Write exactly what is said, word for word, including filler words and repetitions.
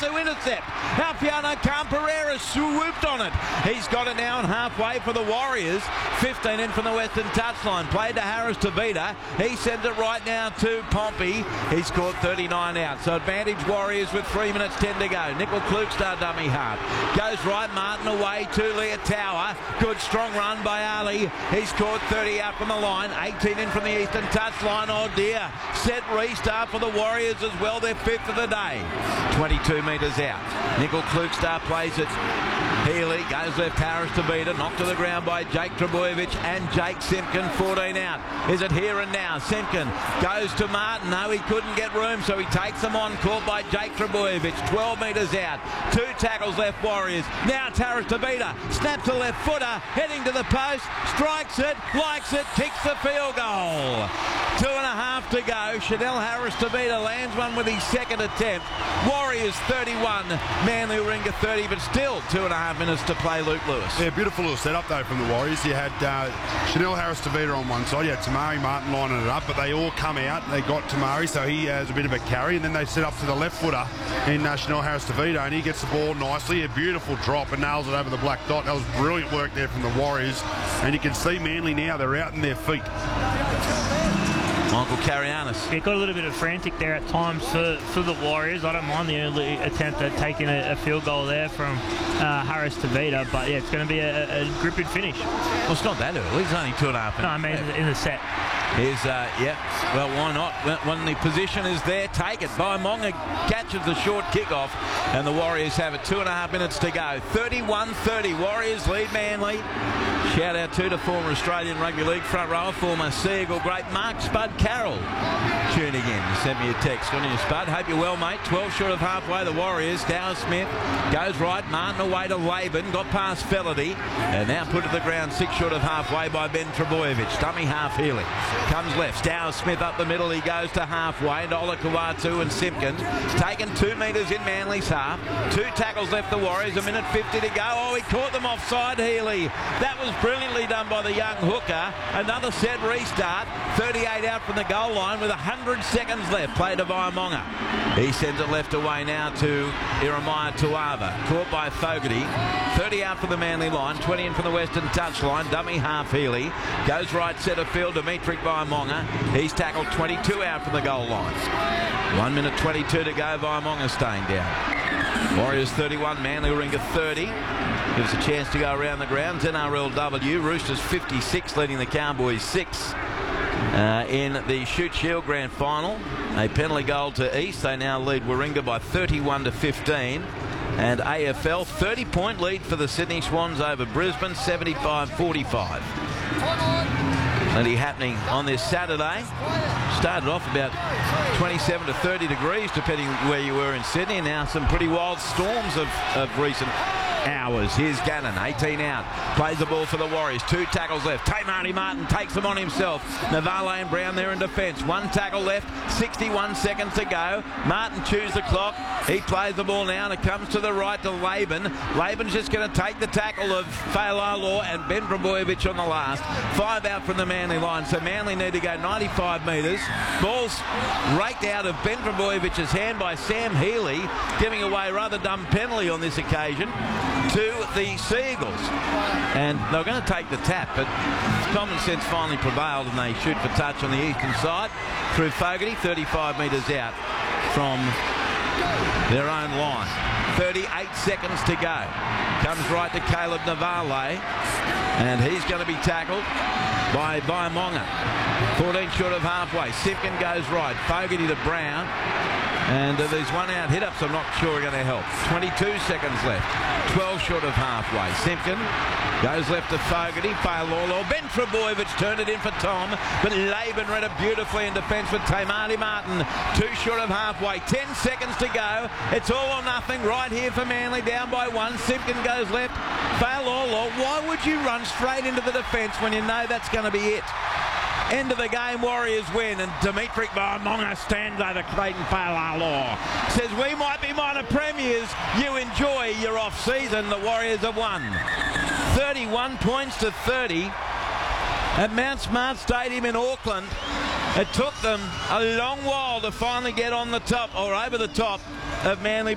to intercept. Alpiano Camperera swooped on it. He's got it now and halfway for the Warriors. fifteen in from the western touchline. Played to Harris Tavita. He sends it right now to Pompey. He scored thirty-nine out. So advantage Warriors with three minutes ten to go. Nickel Klukstar dummy half. Goes right, Martin away to Leah Tower. Good strong run by Ali. He scored thirty out from the line. eighteen in from the eastern touchline. Oh dear. Set restart for the Warriors as well. They're fifth of the day. twenty-two metres out. Nickel Klukstar plays it. Healy goes left, Harris Tavita, knocked to the ground by Jake Trebojevic and Jake Simpkin, fourteen out. Is it here and now? Simpkin goes to Martin. No, he couldn't get room, so he takes them on, caught by Jake Trebojevic, twelve metres out. Two tackles left, Warriors. Now it's Harris Tavita, snaps a left footer, heading to the post, strikes it, likes it, kicks the field goal. Two and a half to go. Chanel Harris Tavita lands one with his second attempt. Warriors thirty-one, Manly Warringah thirty, but still two and a half minutes to play. Luke Lewis. Yeah, beautiful little setup though from the Warriors. You had uh, Chanel Harris Tavita on one side, you had Tamari Martin lining it up, but they all come out. They got Tamari, so he has a bit of a carry, and then they set up to the left footer in uh, Chanel Harris Tavita, and he gets the ball nicely. A beautiful drop and nails it over the black dot. That was brilliant work there from the Warriors, and you can see Manly now, they're out in their feet. Michael Carianis. It got a little bit of frantic there at times for, for the Warriors. I don't mind the early attempt at taking a, a field goal there from uh, Harris Tavita, but yeah, it's going to be a, a gripping finish. Well, it's not that early. It's only two and a half minutes. No, I mean in the set. Here's, uh, yeah, well, why not? When the position is there, take it. Vaimonga catches the short kickoff, and the Warriors have it. Two and a half minutes to go. thirty-one thirty. Warriors lead Manly. Shout out to the former Australian Rugby League front rower, former Seagull great Mark Spud Carroll. Tuning in. You sent me a text. On you, Spud. Hope you're well, mate. twelve short of halfway. The Warriors. Dow Smith goes right. Martin away to Laban. Got past Felity. And now put to the ground. Six short of halfway by Ben Trebojevic. Dummy half Healy. Comes left. Dow Smith up the middle. He goes to halfway. And Ola Kawatu and Simpkins. Taken two metres in Manly's half. Two tackles left the Warriors. A minute fifty to go. Oh, he caught them offside, Healy. That was brilliantly done by the young hooker. Another set restart. thirty-eight out from the goal line with one hundred seconds left. Play to Vaimonga. He sends it left away now to Iremaya Tuava. Caught by Fogarty. thirty out for the Manly line. twenty in from the western touchline. Dummy half Healy. Goes right centre field. Dimitri Vaimonga. He's tackled twenty-two out from the goal line. one minute twenty-two to go. Vaimonga staying down. Warriors thirty-one. Manly Warringah thirty. Gives a chance to go around the grounds. N R L W. Roosters fifty-six leading the Cowboys six. Uh, in the Shute Shield Grand Final, a penalty goal to East. They now lead Warringah by thirty-one to fifteen. And A F L thirty point lead for the Sydney Swans over Brisbane, seventy-five forty-five. Plenty happening on this Saturday. Started off about twenty-seven to thirty degrees, depending where you were in Sydney. And now some pretty wild storms of, of recent hours. Here's Gannon, eighteen out. Plays the ball for the Warriors. Two tackles left. Tamari Martin takes them on himself. Navale and Brown there in defence. One tackle left. sixty-one seconds to go. Martin chews the clock. He plays the ball now and it comes to the right to Laban. Laban's just going to take the tackle of Fa'alalo and Ben Trebojevic on the last. Five out from the Manly line. So Manly need to go ninety-five metres. Ball's raked out of Ben Trebojevic's hand by Sam Healy, giving away a rather dumb penalty on this occasion to the Seagulls. And they were going to take the tap, but common sense finally prevailed and they shoot for touch on the eastern side through Fogarty, thirty-five metres out from their own line. thirty-eight seconds to go. Comes right to Caleb Navale, and he's going to be tackled by Vaimonga. fourteen short of halfway. Simpkin goes right. Fogarty to Brown. And uh, there's one out hit-ups I'm not sure are going to help. twenty-two seconds left. twelve short of halfway. Simpkin goes left to Fogarty. Fa'alalo. Ben Trebojevic turned it in for Tom. But Laban read it beautifully in defence with Tamari Martin. Two short of halfway. Ten seconds to go. It's all or nothing right here for Manly. Down by one. Simpkin goes left. Fa'alalo. Why would you run straight into the defence when you know that's going to be it? End of the game, Warriors win, and Dimitri Vaimonga stands over Clayton Fa'alalo. Says, we might be minor premiers, you enjoy your off-season. The Warriors have won. thirty-one points to thirty at Mount Smart Stadium in Auckland. It took them a long while to finally get on the top, or over the top, of Manly.